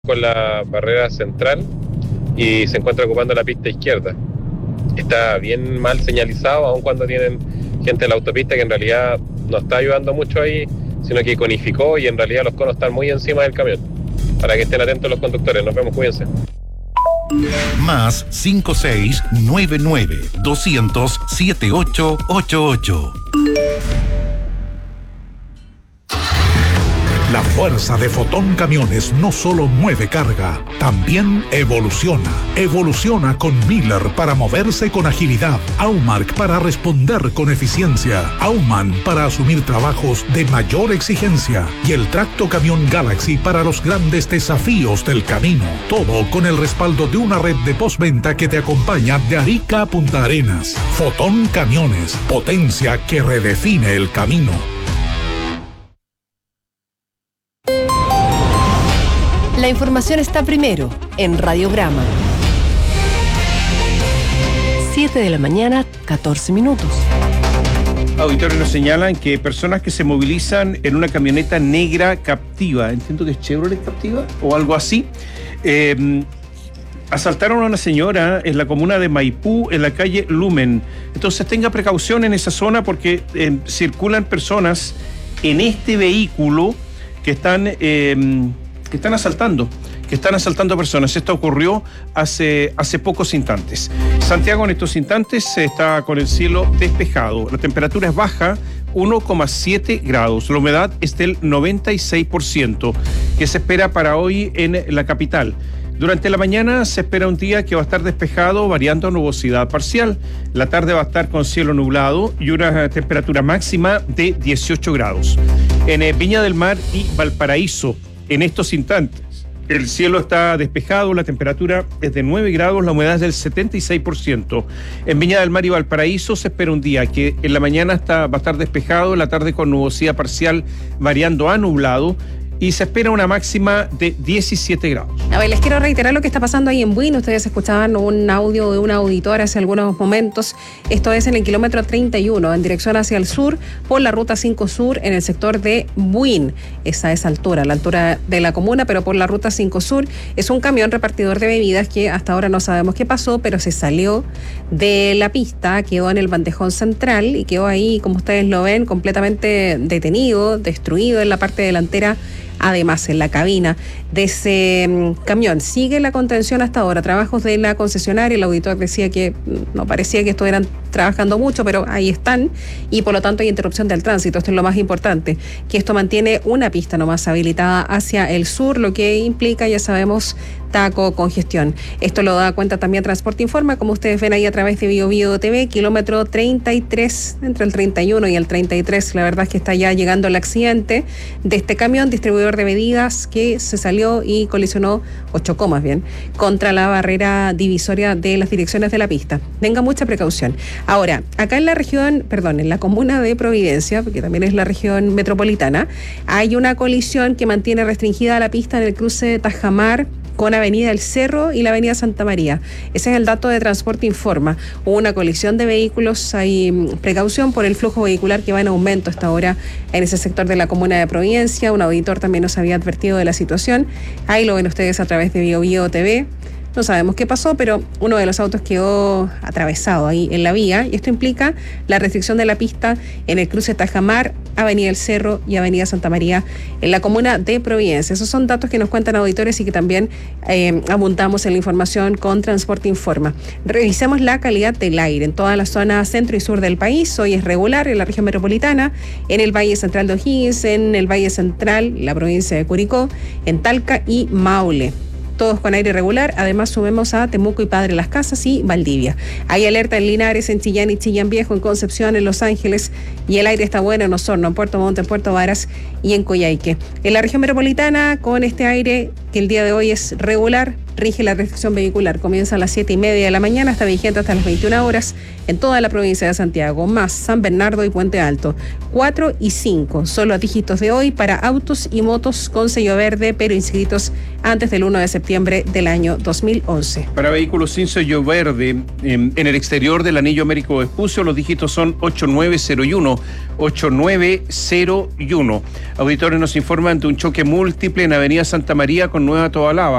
con la barrera central y se encuentra ocupando la pista izquierda. Está bien mal señalizado, aun cuando tienen gente en la autopista que en realidad no está ayudando mucho ahí, sino que conificó y en realidad los conos están muy encima del camión. Para que estén atentos los conductores. Nos vemos, cuídense. Más 5699 200 7888. La fuerza de Fotón Camiones no solo mueve carga, también evoluciona. Evoluciona con Miller para moverse con agilidad, Aumark para responder con eficiencia, Aumann para asumir trabajos de mayor exigencia y el Tracto Camión Galaxy para los grandes desafíos del camino. Todo con el respaldo de una red de postventa que te acompaña de Arica a Punta Arenas. Fotón Camiones, potencia que redefine el camino. La información está primero en Radiograma. 7 de la mañana, 14 minutos. Auditores nos señalan que personas que se movilizan en una camioneta negra Captiva, entiendo que es Chevrolet Captiva o algo así, asaltaron a una señora en la comuna de Maipú, en la calle Lumen. Entonces tenga precaución en esa zona porque circulan personas en este vehículo que están asaltando personas. Esto ocurrió hace pocos instantes. Santiago en estos instantes está con el cielo despejado. La temperatura es baja, 1,7 grados. La humedad es del 96%, que se espera para hoy en la capital. Durante la mañana se espera un día que va a estar despejado, variando a nubosidad parcial. La tarde va a estar con cielo nublado y una temperatura máxima de 18 grados. En Viña del Mar y Valparaíso, en estos instantes, el cielo está despejado, la temperatura es de 9 grados, la humedad es del 76%. En Viña del Mar y Valparaíso se espera un día que en la mañana va a estar despejado, en la tarde con nubosidad parcial variando a nublado, y se espera una máxima de 17 grados. A ver, les quiero reiterar lo que está pasando ahí en Buin. Ustedes escuchaban un audio de un auditor hace algunos momentos. Esto es en el kilómetro 31, en dirección hacia el sur, por la ruta 5 Sur, en el sector de Buin. Es a esa altura, la altura de la comuna, pero por la ruta 5 Sur. Es un camión repartidor de bebidas que hasta ahora no sabemos qué pasó, pero se salió de la pista, quedó en el bandejón central y quedó ahí, como ustedes lo ven, completamente detenido, destruido en la parte delantera. Además, en la cabina de ese camión sigue la contención hasta ahora. Trabajos de la concesionaria, el auditor decía que no parecía que estuvieran trabajando mucho, pero ahí están, y por lo tanto hay interrupción del tránsito. Esto es lo más importante, que esto mantiene una pista nomás habilitada hacia el sur, lo que implica, ya sabemos, taco, congestión. Esto lo da cuenta también Transporte Informa, como ustedes ven ahí a través de BioBio TV, kilómetro 33, entre el 31 y el 33. La verdad es que está ya llegando el accidente de este camión distribuidor de bebidas que se salió y colisionó, o chocó más bien, contra la barrera divisoria de las direcciones de la pista. Tenga mucha precaución. Ahora, acá en en la comuna de Providencia, porque también es la región metropolitana, hay una colisión que mantiene restringida la pista en el cruce de Tajamar con Avenida El Cerro y la Avenida Santa María. Ese es el dato de Transporte Informa. Hubo una colisión de vehículos, hay precaución por el flujo vehicular que va en aumento hasta ahora en ese sector de la comuna de Providencia. Un auditor también nos había advertido de la situación. Ahí lo ven ustedes a través de BioBio TV. No sabemos qué pasó, pero uno de los autos quedó atravesado ahí en la vía, y esto implica la restricción de la pista en el cruce Tajamar, Avenida El Cerro y Avenida Santa María en la comuna de Providencia. Esos son datos que nos cuentan auditores y que también apuntamos en la información con Transporte Informa. Revisemos la calidad del aire en toda la zona centro y sur del país. Hoy es regular en la región metropolitana, en el Valle Central de O'Higgins, en el Valle Central, la provincia de Curicó, en Talca y Maule. Todos con aire regular. Además sumemos a Temuco y Padre Las Casas y Valdivia. Hay alerta en Linares, en Chillán y Chillán Viejo, en Concepción, en Los Ángeles, y el aire está bueno en Osorno, en Puerto Montt, en Puerto Varas y en Coyhaique. En la región metropolitana, con este aire que el día de hoy es regular, rige la restricción vehicular. Comienza a las 7:30 de la mañana, está vigente hasta las 21 horas en toda la provincia de Santiago, más San Bernardo y Puente Alto. 4 y 5 son los dígitos de hoy para autos y motos con sello verde, pero inscritos antes del 1 de septiembre del año 2011. Para vehículos sin sello verde, en el exterior del anillo Américo Vespucio, los dígitos son 8901. 8901. Auditores nos informan de un choque múltiple en Avenida Santa María con con Nueva Tobalaba.